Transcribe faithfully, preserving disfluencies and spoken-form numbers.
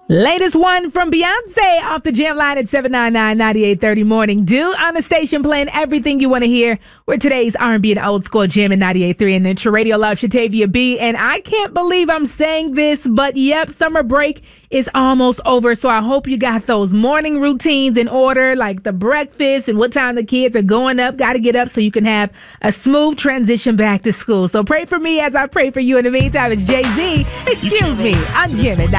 Latest one from Beyonce off the Jam line at seven nine nine, nine eight three zero Morning Dew on the station, playing everything you want to hear. We're today's R and B and old school Jam in ninety-eight point three, and then your radio love, Shatavia B. And I can't believe I'm saying this, but yep, summer break is almost over. So I hope you got those morning routines in order, like the breakfast and what time the kids are going up. Got to get up so you can have a smooth transition back to school. So pray for me as I pray for you. In the meantime, it's Jay-Z. Excuse me, I'm Jam at